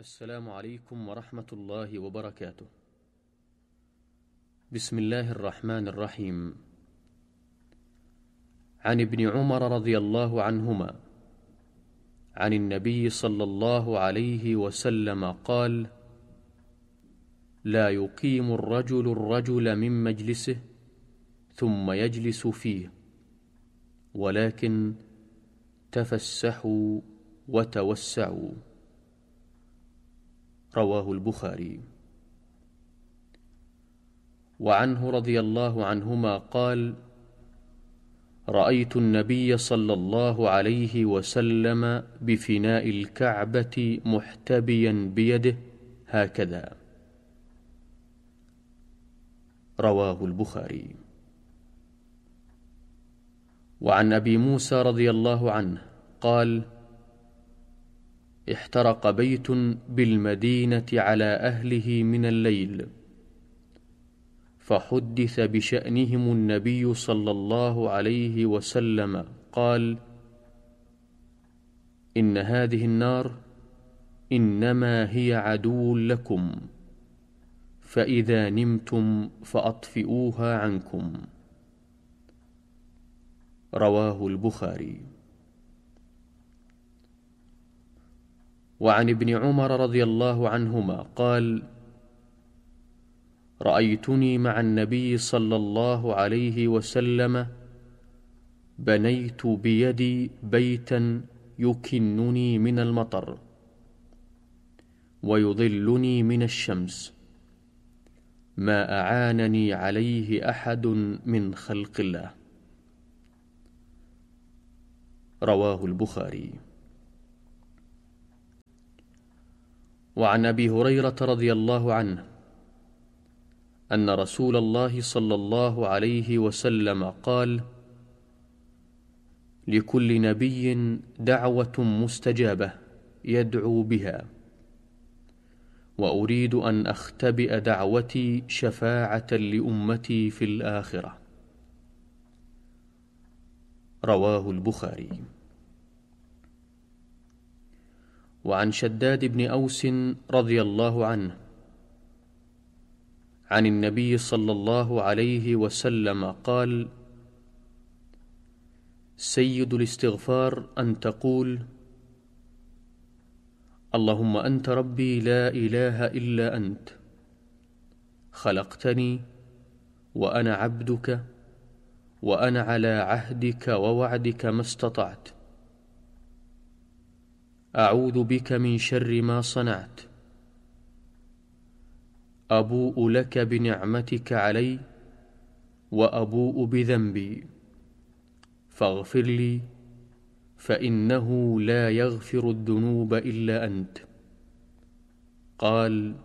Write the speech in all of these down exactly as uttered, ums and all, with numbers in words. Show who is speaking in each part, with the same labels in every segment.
Speaker 1: السلام عليكم ورحمة الله وبركاته. بسم الله الرحمن الرحيم. عن ابن عمر رضي الله عنهما عن النبي صلى الله عليه وسلم قال: لا يقيم الرجل الرجل من مجلسه ثم يجلس فيه، ولكن تفسحوا وتوسعوا. رواه البخاري. وعنه رضي الله عنهما قال: رأيت النبي صلى الله عليه وسلم بفناء الكعبة محتبيا بيده هكذا. رواه البخاري. وعن أبي موسى رضي الله عنه قال: احترق بيت بالمدينة على أهله من الليل، فحدث بشأنهم النبي صلى الله عليه وسلم قال: إن هذه النار إنما هي عدو لكم، فإذا نمتم فأطفئوها عنكم. رواه البخاري. وعن ابن عمر رضي الله عنهما قال: رأيتني مع النبي صلى الله عليه وسلم بنيت بيدي بيتا يكنني من المطر ويظلني من الشمس، ما أعانني عليه أحد من خلق الله. رواه البخاري. وعن أبي هريرة رضي الله عنه أن رسول الله صلى الله عليه وسلم قال: لكل نبي دعوة مستجابة يدعو بها، وأريد أن أختبئ دعوتي شفاعة لأمتي في الآخرة. رواه البخاري. وعن شداد بن أوس رضي الله عنه عن النبي صلى الله عليه وسلم قال: سيد الاستغفار أن تقول: اللهم أنت ربي لا إله إلا أنت، خلقتني وأنا عبدك، وأنا على عهدك ووعدك ما استطعت، أعوذ بك من شر ما صنعت، أبوء لك بنعمتك علي وأبوء بذنبي، فاغفر لي فإنه لا يغفر الذنوب إلا أنت. قال: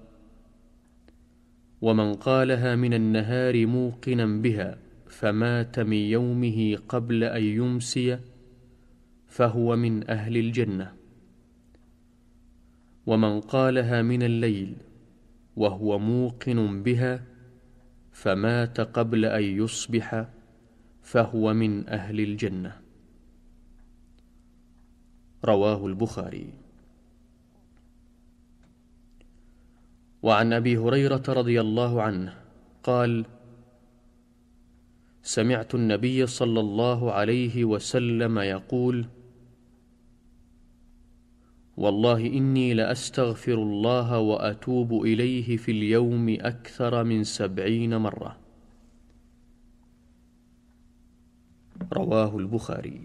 Speaker 1: ومن قالها من النهار موقنا بها فمات من يومه قبل أن يمسي فهو من أهل الجنة، ومن قالها من الليل وهو موقن بها فمات قبل أن يصبح فهو من أهل الجنة. رواه البخاري. وعن أبي هريرة رضي الله عنه قال: سمعت النبي صلى الله عليه وسلم يقول: والله إني لأستغفر الله وأتوب إليه في اليوم أكثر من سبعين مرة. رواه البخاري.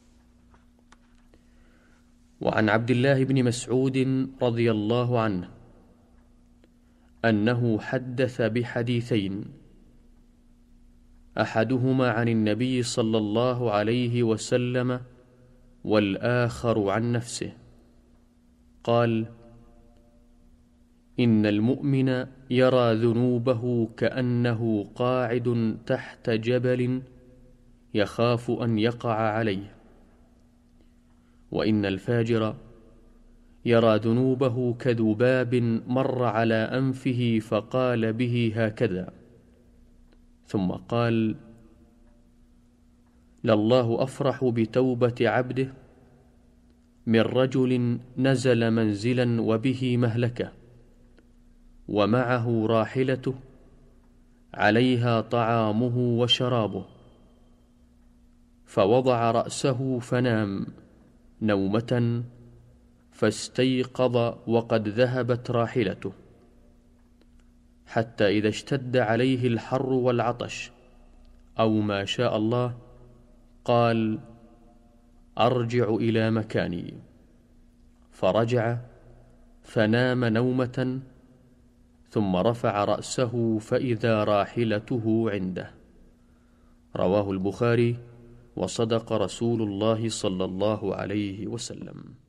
Speaker 1: وعن عبد الله بن مسعود رضي الله عنه أنه حدث بحديثين، أحدهما عن النبي صلى الله عليه وسلم والآخر عن نفسه. قال: إن المؤمن يرى ذنوبه كأنه قاعد تحت جبل يخاف أن يقع عليه، وإن الفاجر يرى ذنوبه كذباب مر على أنفه فقال به هكذا، ثم قال: لله أفرح بتوبة عبده من رجل نزل منزلا وبه مهلكة ومعه راحلته عليها طعامه وشرابه، فوضع رأسه فنام نومة فاستيقظ وقد ذهبت راحلته، حتى إذا اشتد عليه الحر والعطش أو ما شاء الله قال: أرجع إلى مكاني، فرجع فنام نومة ثم رفع رأسه فإذا راحلته عنده. رواه البخاري، وصدق رسول الله صلى الله عليه وسلم.